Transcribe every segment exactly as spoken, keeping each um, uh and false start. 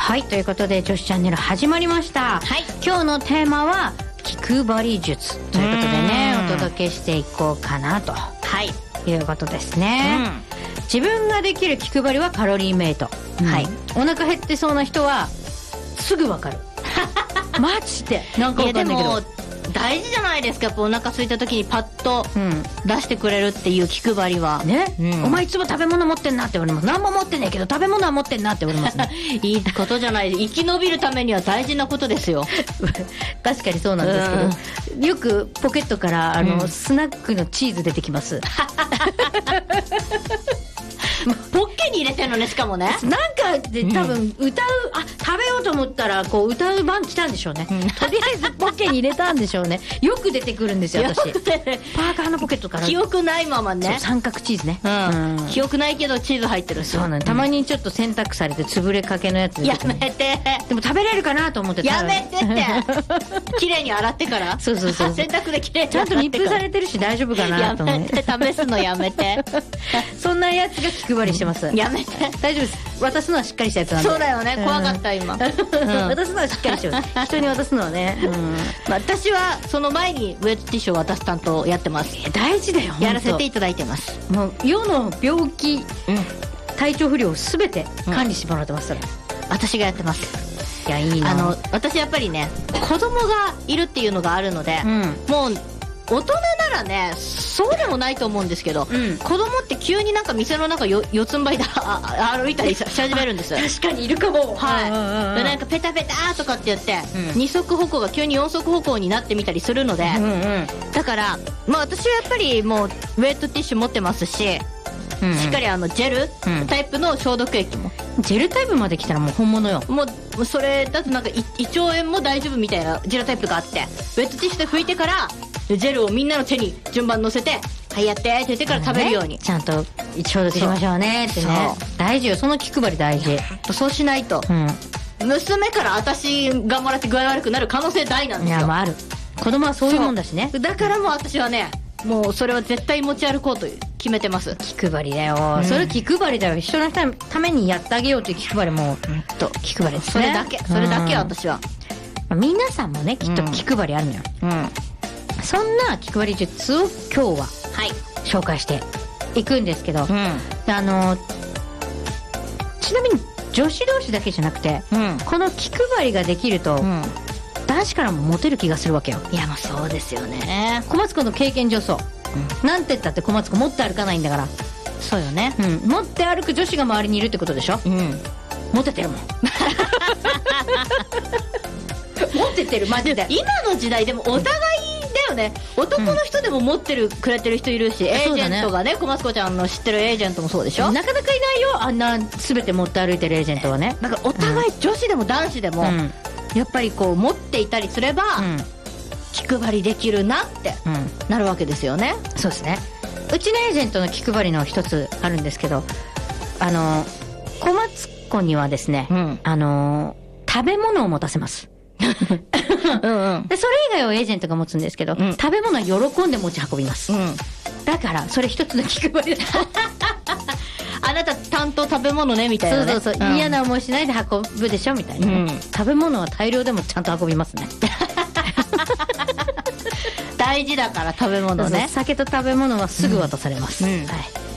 はい、ということで女子チャンネル始まりました。 はい、 今日のテーマは気配り術ということでね、お届けしていこうかなと、はい、いうことですね、うん、自分ができる気配りはカロリーメイト、うん、はい、お腹減ってそうな人はすぐわかるマジでなんかわかんないけど、いやでも大事じゃないですか、やっぱお腹空いた時にパッと出してくれるっていう気配りは、 ね、うん、お前いつも食べ物持ってんなって言われます。何も持ってねえけど食べ物は持ってんなって言われますねいいことじゃない、生き延びるためには大事なことですよ確かにそうなんですけど、よくポケットからあの、うん、スナックのチーズ出てきますポッケに入れてんのね、しかもね、 なんかで多分歌う、うん、あ、食べようと思ったらこう歌う番来たんでしょうね、うん、とりあえずポッケに入れたんでしょうね。よく出てくるんですよ私パーカーのポケットから記憶ないままね、 三角チーズね、 うんうん、記憶ないけどチーズ入ってる。 そうなん、たまにちょっと洗濯されて潰れかけのやつ出てくる。 やめて、 でも食べれるかなと思ってやめてって綺麗に洗ってからそうそうそう洗濯で綺麗にちゃんと密封されてるし大丈夫かなと思ってやめて、試すのやめてそんなやつが気配りしてます。 やめて、 大丈夫です。渡すのはしっかりしたやつなんで。 そうだよね、怖かった今、うん、 渡すのはしっかりしてます人に渡すのはね、うん、 私はその前にウェットティッシュを渡す担当やってます。 大事だよ、 やらせていただいてます。 もう世の病気、うん、体調不良を全て管理してもらってますから、うん、 私がやってます。 いや、いいな。 あの私やっぱりね、子供がいるっていうのがあるので、うん、もう大人ならねそうでもないと思うんですけど、うん、子供って急になんか店の中よ四つん這いで歩いたりし始めるんです確かにいるかも。 はい、でなんかペタペタとかって言って、うん、二足歩行が急に四足歩行になってみたりするので、うんうん、だから、まあ、私はやっぱりもうウェットティッシュ持ってますし、うんうん、しっかりあのジェルタイプの消毒液も、 うん、ジェルタイプまで来たらもう本物よ。 もうそれだとなんか胃腸炎も大丈夫みたいなジェルタイプがあって、ウェットティッシュで拭いてからジェルをみんなの手に順番乗せて、はいやってって言ってから食べるように、 ね、ちゃんと消毒しましょうねってね。大事よ、その気配り大事。 そうしないと、うん、娘から私がもらって具合悪くなる可能性大なんですよ。 いや、もうある、子供はそういうもんだしね。 だからもう私はね、もうそれは絶対持ち歩こうと決めてます。 気配りだよ、うん、それ気配りだよ。人の人のためにやってあげようという気配りも、うん、と気配りですね。 それだけ、それだけ、私は、 うん、皆さんもねきっと気配りあるのよ、うんうん、そんな気配り術を今日は、はい、紹介していくんですけど、うん、あのちなみに女子同士だけじゃなくて、うん、この気配りができると、うん、男子からもモテる気がするわけよ。 いや、まあそうですよね。 小松君の経験上そう、うん、なんて言ったって小松君持って歩かないんだから。 そうよね、 うん、持って歩く女子が周りにいるってことでしょ、うん、モテてるもん持っててるマジで。 今の時代でもお互いだよね、男の人でも持ってる、うん、くれてる人いるし、エージェントがね、小松子ちゃんの知ってるエージェントもそうでしょ。 なかなかいないよ、あんな全て持って歩いてるエージェントはね。 だからお互い、うん、女子でも男子でも、うん、やっぱりこう持っていたりすれば、うん、気配りできるなって、うん、なるわけですよね。 そうですね。うちのエージェントの気配りの一つあるんですけど、あの小松子にはですね、うん、あの食べ物を持たせますうんうん、でそれ以外をエージェントが持つんですけど、うん、食べ物は喜んで持ち運びます、うん、だからそれ一つの気配りだあなた担当食べ物ねみたいなね。 そうそうそう、うん、嫌な思いしないで運ぶでしょみたいな、うん、食べ物は大量でもちゃんと運びますね大事だから食べ物ね。そうそう、 酒と食べ物はすぐ渡されます、うんうん、はい、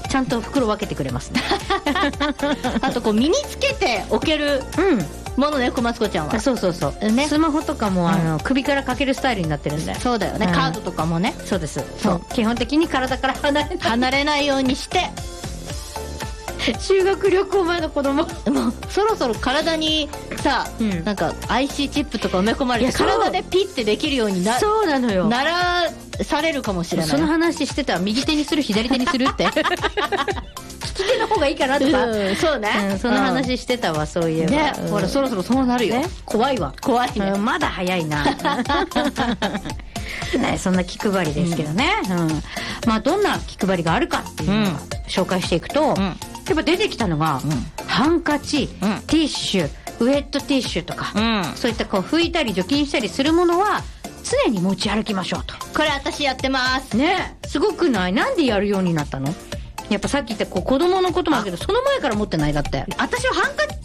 ちゃんと袋分けてくれますねあとこう身につけておける、うんものね、小松子ちゃんは。 そうそうそう、ね、スマホとかも、うん、あの首からかけるスタイルになってるんで。 そうだよね、うん、カードとかもね。 そうです。そう、基本的に体から離れない離れないようにして修学旅行前の子供もうそろそろ体にさ、うん、なんか アイシー チップとか埋め込まれて体でピッてできるようになそうなのよ、 ならされるかもしれない。 その話してた。右手にする左手にするって利き手の方がいいかなとか、 うん、そうね、 うん、その話してたわ、そういえば、 ね、 うん、 ほらそろそろそうなるよ、ね、 怖いわ、 怖いね、 うん、まだ早いなね、そんな気配りですけどね、うんうん、まあどんな気配りがあるかっていうのを紹介していくと、うん、やっぱ出てきたのが、うん、ハンカチ、うん、ティッシュ、ウェットティッシュとか、うん、そういったこう拭いたり除菌したりするものは常に持ち歩きましょうと。 これ私やってますね。すごくない？なんでやるようになったの？やっぱさっき言ったこう子供のこともあるけど、その前から持ってない？だって私はハンカ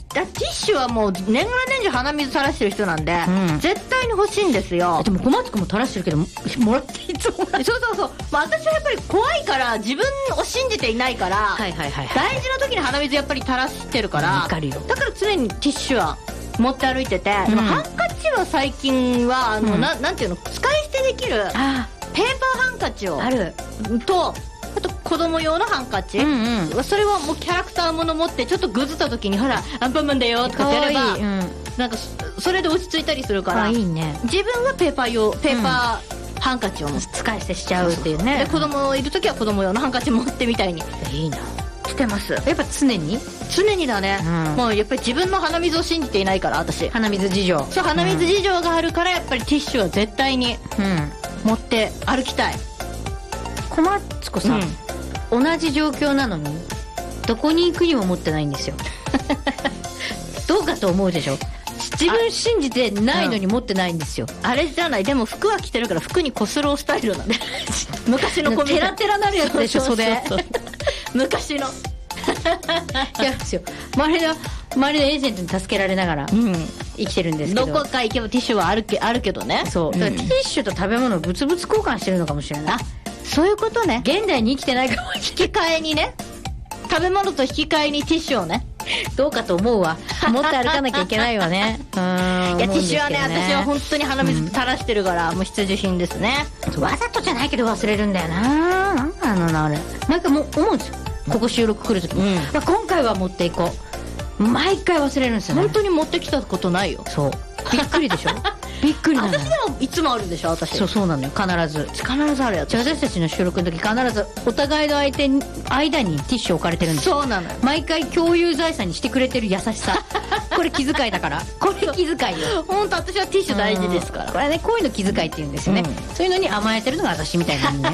ティッシュはもう年がら年中鼻水垂らしてる人なんで、うん、絶対に欲しいんですよ。 でも小松君も垂らしてるけどもらっていつももらってそうそうそう、まあ、私はやっぱり怖いから自分を信じていないから、 はいはいはいはい、 大事な時に鼻水やっぱり垂らしてるから、 わかるよ。 だから常にティッシュは持って歩いてて、うん、ハンカチは最近はあの、うん、な, なんていうの使い捨てできるペーパーハンカチをあると、あと子供用のハンカチ、うんうん、それはもうキャラクターもの持ってちょっとぐずった時にほらアンパンマンだよとかやれば、うん、なんかそれで落ち着いたりするから、 いいね、 自分がペーパー用ペーパー、うん、ハンカチを使い捨てしちゃうっていうね。 で子供いる時は子供用のハンカチ持ってみたいにいいなしてます。 やっぱ常に常にだね、うん、もうやっぱり自分の鼻水を信じていないから私。 鼻水事情。 そう、鼻水事情があるからやっぱりティッシュは絶対に持って歩きたい。 小松子さん、うん、同じ状況なのにどこに行くにも持ってないんですよどうかと思うでしょ。自分信じてないのに持ってないんですよ。 あ,、うん、あれじゃない。でも服は着てるから服にこすろうスタイルなんで昔のコミテラテラなるやつでしょそれ昔のいやですよ、周りの周りのエージェントに助けられながら生きてるんですけど、 どこか行けばティッシュはあるけ、あるけどね。 そう、だからティッシュと食べ物を物々交換してるのかもしれない。あ、 そういうことね。 現代に生きてないかも。 引き換えにね、食べ物と引き換えにティッシュをね、 どうかと思うわ。持って歩かなきゃいけないわね。うーん、いやティッシュはね、私は本当に鼻水垂らしてるから、うん、もう必需品ですね。 わざとじゃないけど忘れるんだよな。なんなのなあれ。毎回も思うんですよ、ここ収録来るときに、うん、今回は持っていこう。毎回忘れるんですよね。 本当に持ってきたことないよ。 そう、びっくりでしょびっくりなのよ。 私でもいつもあるんでしょ私。 そうそうなのよ、必ず必ずあるやつ。 私たちの収録の時必ずお互いの相手に間にティッシュ置かれてるんですよ。 そうなのよ。 毎回共有財産にしてくれてる優しさこれ気遣いだから。これ気遣いよ。 本当私はティッシュ大事ですから。 これね、こういうの気遣いって言うんですよね、うん、そういうのに甘えてるのが私みたいな人間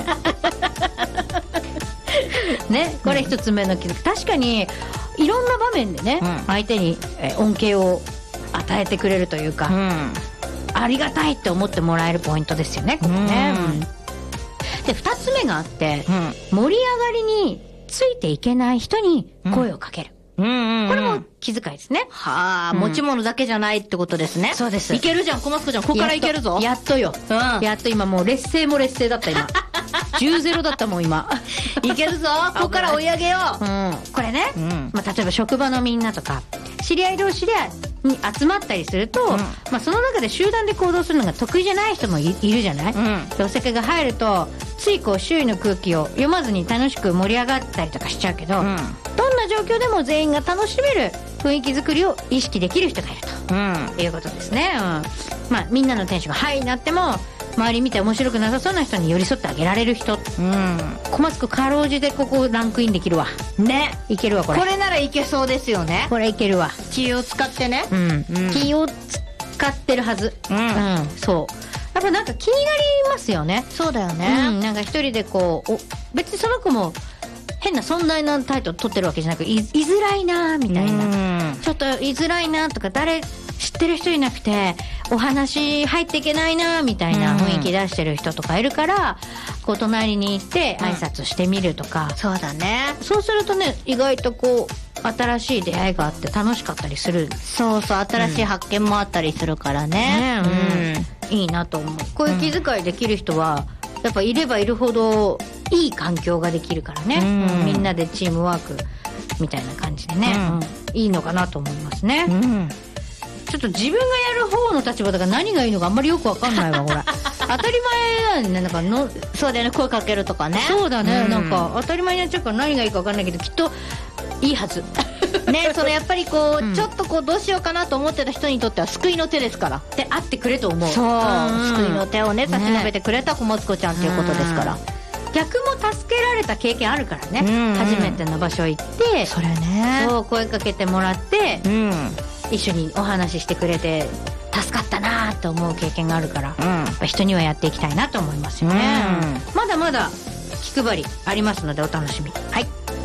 ね、これ一つ目の気遣い。確かにいろんな場面でね、うん、相手に恩恵を与えてくれるというか、うん、ありがたいって思ってもらえるポイントですよね、これね、うん、でふたつめがあって、うん、盛り上がりについていけない人に声をかける、うんうんうん、これも気遣いですね。 はあ、うん、持ち物だけじゃないってことですね。 そうです。 いけるじゃん、小松子ちゃん、ここからいけるぞ。 やっとよ、うん、やっと今もう劣勢も劣勢だった今じゅうゼロだったもん今いけるぞ、ここから追い上げよう、 うん、これね、うんまあ、例えば職場のみんなとか知り合い同士でに集まったりすると、うんまあ、その中で集団で行動するのが得意じゃない人も い, いるじゃない、うん、でお酒が入るとついこう周囲の空気を読まずに楽しく盛り上がったりとかしちゃうけど、うん、どんな状況でも全員が楽しめる雰囲気作りを意識できる人がいると、うん、いうことですね、うんまあ、みんなのテンションがハイになっても周り見て面白くなさそうな人に寄り添ってあげられる人、うん、小松子かろうじてここランクインできるわね。 いけるわこれ。 これならいけそうですよね。 これいけるわ。 気を使ってね、 うんうん、気を使ってるはず、うんうん、そうやっぱなんか気になりますよね。 そうだよね、 うん、なんか一人でこうお別にその子も変な存在のタイトル取ってるわけじゃなく い, いづらいなみたいな、ちょっといづらいなとか誰知ってる人いなくてお話入っていけないなみたいな雰囲気出してる人とかいるから、こう隣に行って挨拶してみるとか、 うん、そうだね。 そうするとね、意外とこう新しい出会いがあって楽しかったりする。 そうそう、新しい発見もあったりするからね、 ね、うん、いいなと思う。こういう気遣いできる人はやっぱいればいるほどいい環境ができるからね、うん、みんなでチームワークみたいな感じでね、うんうん、いいのかなと思いますね、うん、ちょっと自分がやる方の立場だから何がいいのかあんまりよくわかんないわこれ当たり前だね。なんかのそうだよね、声かけるとかね。 そうだね、うん、なんか当たり前になっちゃうから何がいいかわかんないけどきっといいはずね、そのやっぱりこう、うん、ちょっとこうどうしようかなと思ってた人にとっては救いの手ですから。 であってくれと思う。 そう、うん、救いの手をね差し伸べてくれた小松子ちゃんっていうことですから、うん、 逆も助けられた経験あるからね、うんうん、初めての場所行ってそれね、 そう声かけてもらって、うん、一緒にお話ししてくれて助かったなと思う経験があるから、うん、やっぱ人にはやっていきたいなと思いますよね、うん、まだまだ気配りありますのでお楽しみ。はい。